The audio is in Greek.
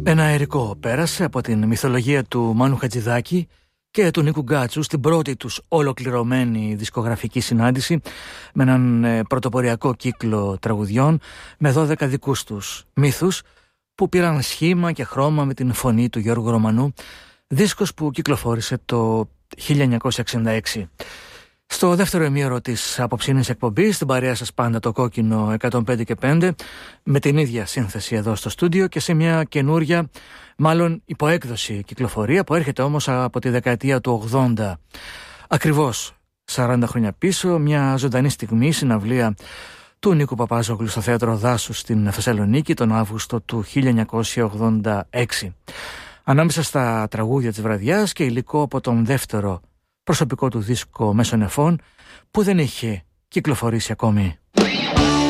Ένα αερικό πέρασε από την μυθολογία του Μάνου Χατζηδάκη και του Νίκου Γκάτσου στην πρώτη τους ολοκληρωμένη δισκογραφική συνάντηση με έναν πρωτοποριακό κύκλο τραγουδιών με 12 δικούς τους μύθους που πήραν σχήμα και χρώμα με την φωνή του Γιώργου Ρωμανού, δίσκος που κυκλοφόρησε το 1966. Στο δεύτερο ημίωρο της απόψινής εκπομπής, στην παρέα σας πάντα το Κόκκινο 105 και 5, με την ίδια σύνθεση εδώ στο στούντιο και σε μια καινούρια, μάλλον υποέκδοση κυκλοφορία που έρχεται όμως από τη δεκαετία του 80. Ακριβώς 40 χρόνια πίσω, μια ζωντανή στιγμή, συναυλία του Νίκου Παπάζογλου στο Θέατρο Δάσους στην Θεσσαλονίκη τον Αύγουστο του 1986. Ανάμεσα στα τραγούδια της βραδιάς και υλικό από τον δεύτερο προσωπικό του δίσκο Μέσων Εφών που δεν είχε κυκλοφορήσει ακόμη.